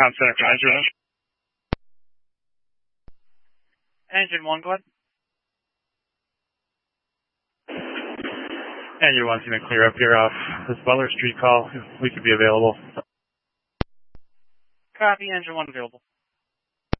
Comm Center for Engine 1. Engine 1, go ahead. Engine 1's going to clear up here off this Butler Street call. If we could be available. Copy, Engine 1 available.